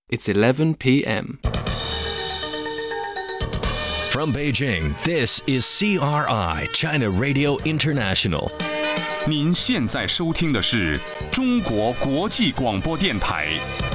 It's 11 p.m. From Beijing, this is CRI, China Radio International. 您现在收听的是中国国际广播电台。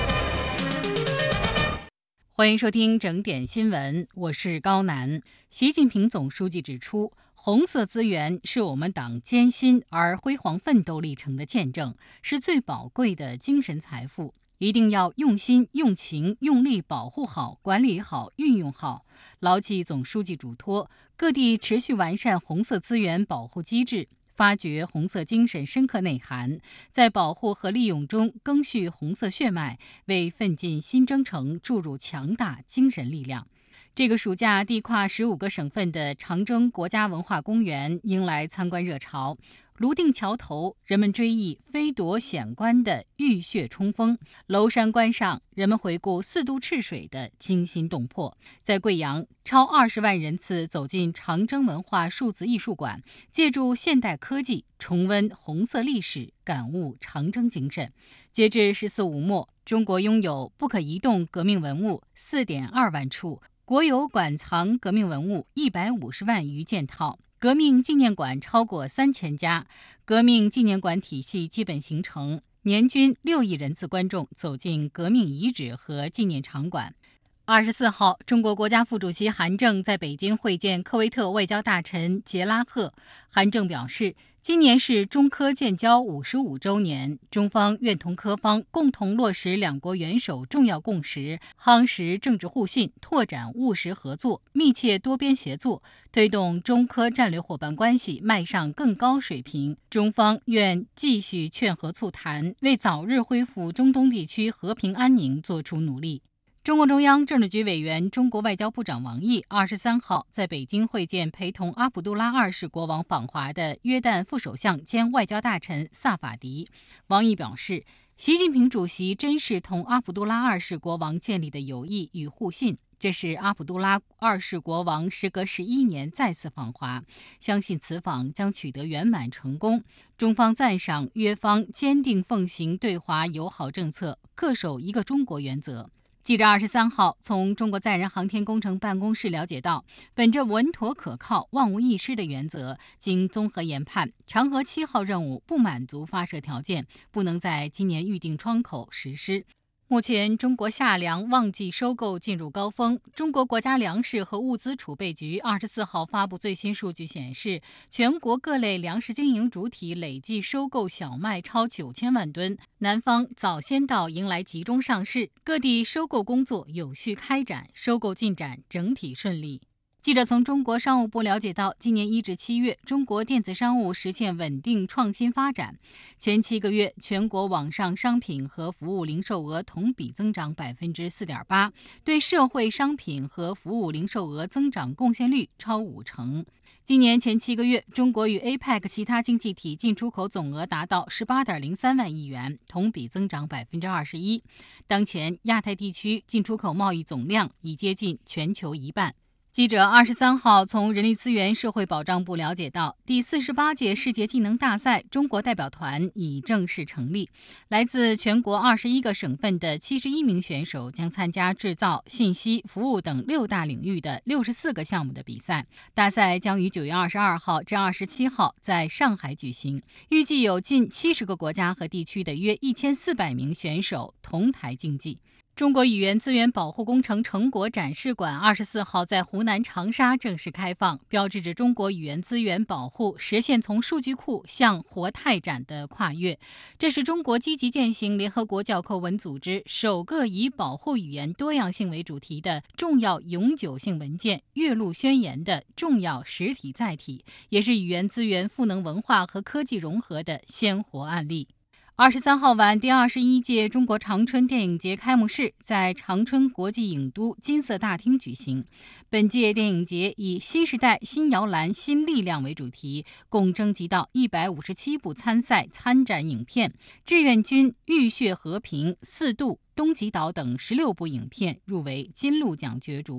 欢迎收听整点新闻，我是高楠。习近平总书记指出，红色资源是我们党艰辛而辉煌奋斗历程的见证，是最宝贵的精神财富。一定要用心、用情、用力保护好、管理好、运用好，牢记总书记嘱托，各地持续完善红色资源保护机制，发掘红色精神深刻内涵，在保护和利用中赓续红色血脉，为奋进新征程注入强大精神力量。这个暑假，地跨15个省份的长征国家文化公园迎来参观热潮。泸定桥头，人们追忆飞夺显关的浴血冲锋；娄山关上，人们回顾4渡赤水的惊心动魄。在贵阳，超20万人次走进长征文化数字艺术馆，借助现代科技重温红色历史，感悟长征精神。截至14五末，中国拥有不可移动革命文物4.2万处，国有馆藏革命文物150万余件套。革命纪念馆超过3000家，革命纪念馆体系基本形成，年均6亿人次观众走进革命遗址和纪念场馆。24号，中国国家副主席韩正在北京会见科威特外交大臣杰拉赫。韩正表示，今年是中科建交55周年，中方愿同科方共同落实两国元首重要共识，夯实政治互信，拓展务实合作，密切多边协作，推动中科战略伙伴关系迈上更高水平。中方愿继续劝和促谈，为早日恢复中东地区和平安宁做出努力。中共中央政治局委员、中国外交部长王毅23号在北京会见陪同阿卜杜拉2世国王访华的约旦副首相兼外交大臣萨法迪。王毅表示，习近平主席珍视同阿卜杜拉2世国王建立的友谊与互信，这是阿卜杜拉2世国王时隔11年再次访华，相信此访将取得圆满成功。中方赞赏约方坚定奉行对华友好政策，恪守一个中国原则。记者23号从中国载人航天工程办公室了解到，本着稳妥可靠、万无一失的原则，经综合研判，嫦娥7号任务不满足发射条件，不能在今年预定窗口实施。目前，中国夏粮旺季收购进入高峰。中国国家粮食和物资储备局24号发布最新数据显示，全国各类粮食经营主体累计收购小麦超9000万吨，南方早先到迎来集中上市，各地收购工作有序开展，收购进展整体顺利。记者从中国商务部了解到，今年1至7月，中国电子商务实现稳定创新发展。前7个月，全国网上商品和服务零售额同比增长4.8%，对社会商品和服务零售额增长贡献率超50%。今年前7个月，中国与 APEC 其他经济体进出口总额达到18.03万亿元，同比增长21%。当前，亚太地区进出口贸易总量已接近全球一半。记者23号从人力资源社会保障部了解到，第48届世界技能大赛中国代表团已正式成立，来自全国21个省份的71名选手将参加制造、信息、服务等6大领域的64个项目的比赛。大赛将于9月22号至27号在上海举行，预计有近70个国家和地区的约1400名选手同台竞技。中国语言资源保护工程成果展示馆24号在湖南长沙正式开放，标志着中国语言资源保护实现从数据库向活态展的跨越。这是中国积极践行联合国教科文组织首个以保护语言多样性为主题的重要永久性文件《岳麓宣言》的重要实体载体，也是语言资源赋能文化和科技融合的鲜活案例。23号晚，第21届中国长春电影节开幕式在长春国际影都金色大厅举行。本届电影节以新时代新摇篮新力量为主题，共征集到157部参赛参展影片，志愿军、浴血和平、4渡、东极岛等16部影片入围金鹿奖角逐。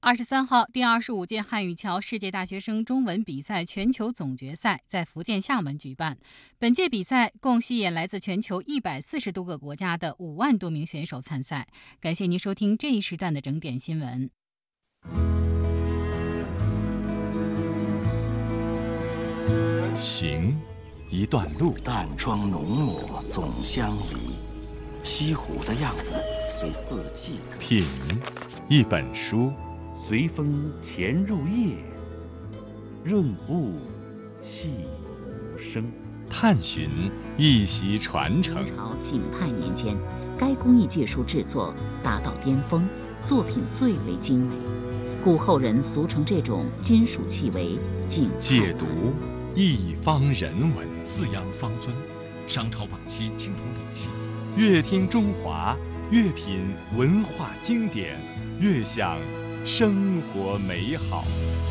23号，第25届汉语桥世界大学生中文比赛全球总决赛在福建厦门举办。本届比赛共吸引来自全球140多个国家的5万多名选手参赛。感谢您收听这一时段的整点新闻。 行一段路， 淡妆浓抹总相宜，西湖的样子随四季。 品一本书， 随风潜入夜，润物细无声。 探寻一席传承。 明朝景泰年间，该工艺技术制作达到巅峰，作品最为精美，故后人俗称这种金属器为景泰。 解读一方人文， 四羊方尊，商朝晚期青铜礼器。 越听中华，越品文化经典，越享生活美好。